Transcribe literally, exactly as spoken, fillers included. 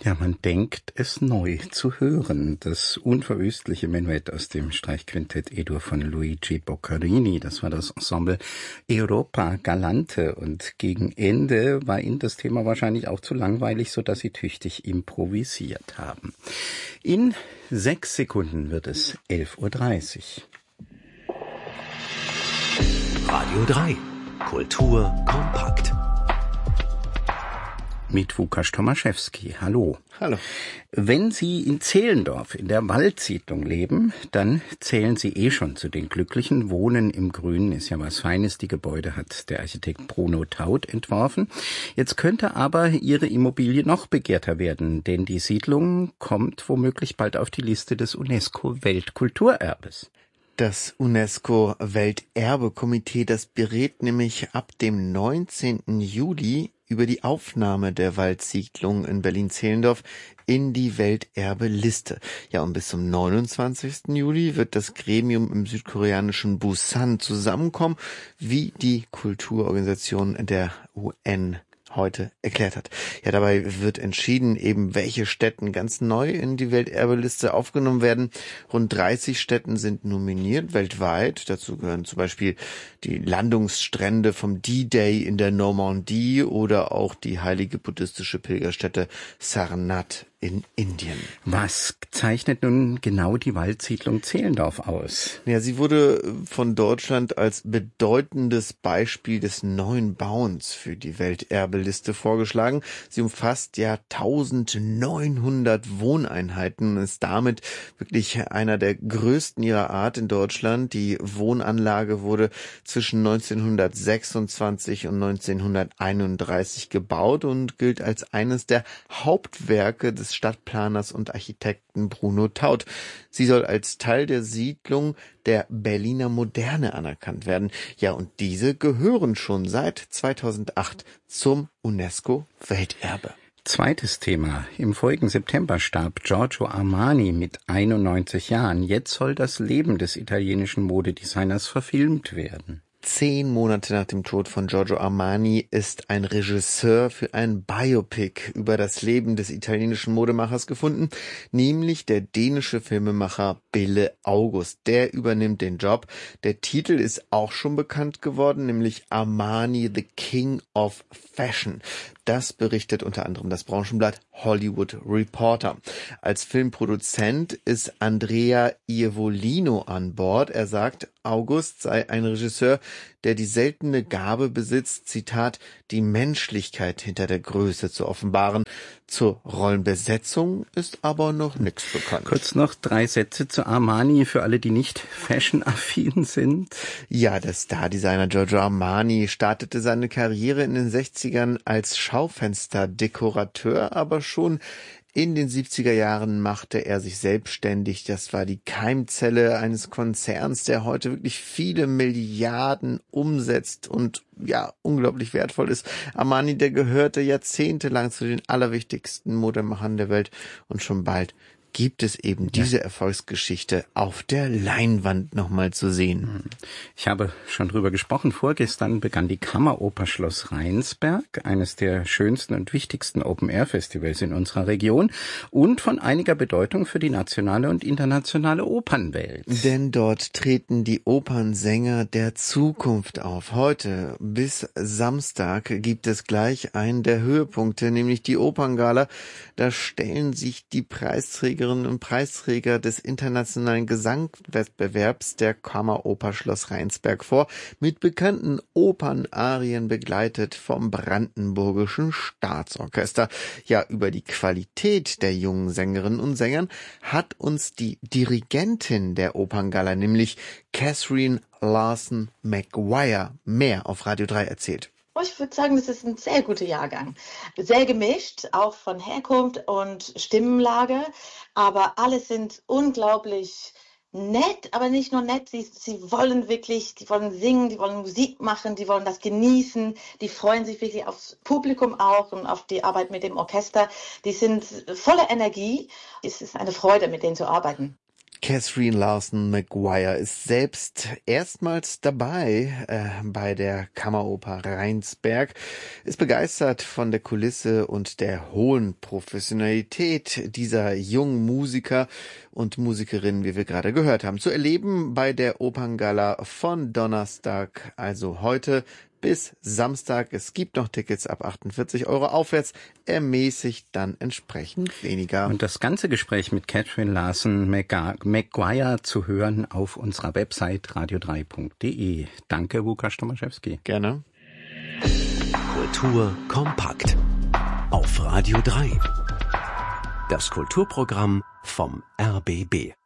Ja, man denkt, es neu zu hören. Das unverwüstliche Menuett aus dem Streichquintett E-Dur von Luigi Boccherini. Das war das Ensemble Europa Galante. Und gegen Ende war Ihnen das Thema wahrscheinlich auch zu langweilig, sodass Sie tüchtig improvisiert haben. In sechs Sekunden wird es elf Uhr dreißig. Radio drei. Kultur kompakt. Mit Łukasz Tomaszewski. Hallo. Hallo. Wenn Sie in Zehlendorf in der Waldsiedlung leben, dann zählen Sie eh schon zu den Glücklichen. Wohnen im Grünen ist ja was Feines. Die Gebäude hat der Architekt Bruno Taut entworfen. Jetzt könnte aber Ihre Immobilie noch begehrter werden, denn die Siedlung kommt womöglich bald auf die Liste des UNESCO-Weltkulturerbes. Das UNESCO-Welterbekomitee, das berät nämlich ab dem neunzehnten Juli über die Aufnahme der Waldsiedlung in Berlin-Zehlendorf in die Welterbeliste. Ja, und bis zum neunundzwanzigsten Juli wird das Gremium im südkoreanischen Busan zusammenkommen, wie die Kulturorganisation der U N heute erklärt hat. Ja, dabei wird entschieden, eben welche Städten ganz neu in die Welterbeliste aufgenommen werden. Rund dreißig Städten sind nominiert weltweit. Dazu gehören zum Beispiel die Landungsstrände vom D-Day in der Normandie oder auch die heilige buddhistische Pilgerstätte Sarnath in Indien. Was zeichnet nun genau die Waldsiedlung Zehlendorf aus? Ja, sie wurde von Deutschland als bedeutendes Beispiel des neuen Bauens für die Welterbeliste vorgeschlagen. Sie umfasst ja eintausendneunhundert Wohneinheiten und ist damit wirklich einer der größten ihrer Art in Deutschland. Die Wohnanlage wurde zwischen neunzehnhundertsechsundzwanzig und neunzehnhunderteinunddreißig gebaut und gilt als eines der Hauptwerke des Stadtplaners und Architekten Bruno Taut. Sie soll als Teil der Siedlung der Berliner Moderne anerkannt werden. Ja, und diese gehören schon seit zweitausendacht zum UNESCO-Welterbe. Zweites Thema. Im vorigen September starb Giorgio Armani mit einundneunzig Jahren. Jetzt soll das Leben des italienischen Modedesigners verfilmt werden. Zehn Monate nach dem Tod von Giorgio Armani ist ein Regisseur für ein Biopic über das Leben des italienischen Modemachers gefunden, nämlich der dänische Filmemacher Bille August. Der übernimmt den Job. Der Titel ist auch schon bekannt geworden, nämlich Armani, the King of Fashion. Das berichtet unter anderem das Branchenblatt Hollywood Reporter. Als Filmproduzent ist Andrea Ievolino an Bord. Er sagt, August sei ein Regisseur, der die seltene Gabe besitzt, Zitat, die Menschlichkeit hinter der Größe zu offenbaren. Zur Rollenbesetzung ist aber noch nichts bekannt. Kurz noch drei Sätze zu Armani für alle, die nicht fashion-affin sind. Ja, der Stardesigner Giorgio Armani startete seine Karriere in den sechzigern als Schaufensterdekorateur, aber schon in den siebziger Jahren machte er sich selbstständig. Das war die Keimzelle eines Konzerns, der heute wirklich viele Milliarden umsetzt und ja, unglaublich wertvoll ist. Armani, der gehörte jahrzehntelang zu den allerwichtigsten Modemachern der Welt und schon bald gibt es eben diese Erfolgsgeschichte auf der Leinwand nochmal zu sehen. Ich habe schon drüber gesprochen. Vorgestern begann die Kammeroper Schloss Rheinsberg, eines der schönsten und wichtigsten Open-Air-Festivals in unserer Region und von einiger Bedeutung für die nationale und internationale Opernwelt. Denn dort treten die Opernsänger der Zukunft auf. Heute bis Samstag gibt es gleich einen der Höhepunkte, nämlich die Operngala. Da stellen sich die Preisträger und Preisträger des internationalen Gesangwettbewerbs der Kammeroper Schloss Rheinsberg vor, mit bekannten Opernarien begleitet vom Brandenburgischen Staatsorchester. Ja, über die Qualität der jungen Sängerinnen und Sängern hat uns die Dirigentin der Operngala, nämlich Catherine Larson McGuire, mehr auf Radio drei erzählt. Ich würde sagen, das ist ein sehr guter Jahrgang. Sehr gemischt, auch von Herkunft und Stimmenlage, aber alle sind unglaublich nett, aber nicht nur nett, sie, sie wollen wirklich, die wollen singen, die wollen Musik machen, die wollen das genießen, die freuen sich wirklich aufs Publikum auch und auf die Arbeit mit dem Orchester. Die sind voller Energie. Es ist eine Freude, mit denen zu arbeiten. Catherine Larson Maguire ist selbst erstmals dabei äh, bei der Kammeroper Rheinsberg, ist begeistert von der Kulisse und der hohen Professionalität dieser jungen Musiker und Musikerinnen, wie wir gerade gehört haben. Zu erleben bei der Operngala von Donnerstag, also heute, bis Samstag. Es gibt noch Tickets ab achtundvierzig Euro aufwärts, ermäßigt dann entsprechend weniger. Und das ganze Gespräch mit Catherine Larson Maguire zu hören auf unserer Website radio drei punkt de. Danke, Łukasz Tomaszewski. Gerne. Kultur kompakt auf Radio drei. Das Kulturprogramm vom R B B.